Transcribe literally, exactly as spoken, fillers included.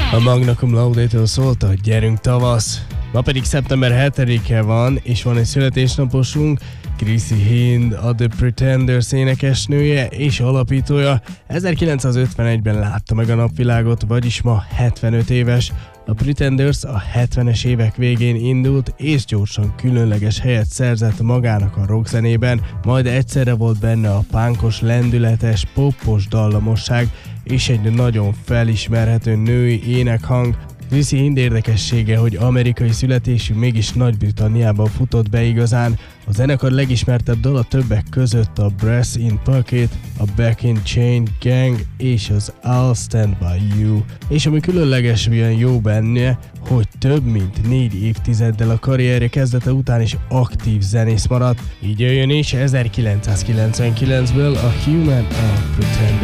A Magna Cum Laude-től szólt a Gyerünk tavasz. Ma pedig szeptember hetedike van, és van egy születésnaposunk. Chrissy Hind, a The Pretenders énekesnője és alapítója. ezerkilencszázötvenegyben látta meg a napvilágot, vagyis ma hetvenöt éves. A Pretenders a hetvenes évek végén indult, és gyorsan különleges helyet szerzett magának a rockzenében, majd egyszerre volt benne a punkos, lendületes, poppos dallamosság és egy nagyon felismerhető női énekhang. Chrissy Hind érdekessége, hogy amerikai születésű, mégis Nagy-Britanniában futott be igazán. A zenekar legismertebb dala többek között a Brass in Pocket, a Back in Chain Gang és az I'll Stand By You. És ami különleges, milyen jó benne, hogy több mint négy évtizeddel a karrierje kezdete után is aktív zenész maradt. Így jöjjön is ezerkilencszázkilencvenkilencből a Human a Pretender.